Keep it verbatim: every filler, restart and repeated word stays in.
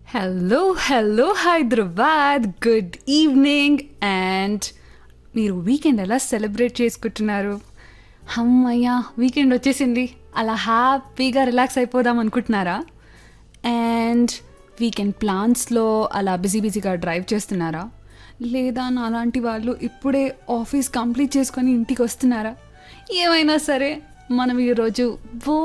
Hello hello Hyderabad good evening and మీరు weekend ఎలా celebrate చేసుకుంటున్నారు? అమ్మయ్యా వీకెండ్ వచ్చేసింది, అలా హ్యాపీగా రిలాక్స్ అయిపోదాం అనుకుంటున్నారా? అండ్ వీకెండ్ ప్లాన్స్లో అలా బిజీ బిజీగా డ్రైవ్ చేస్తున్నారా? లేదా నా అలాంటి వాళ్ళు ఇప్పుడే ఆఫీస్ కంప్లీట్ చేసుకొని ఇంటికి వస్తున్నారా? ఏమైనా సరే మనం ఈరోజు